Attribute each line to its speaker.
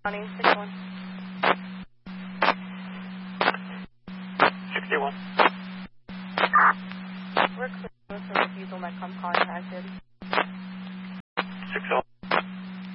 Speaker 1: County 61.
Speaker 2: 61.
Speaker 1: We're clear with the refusal that comes contacted.
Speaker 2: 60.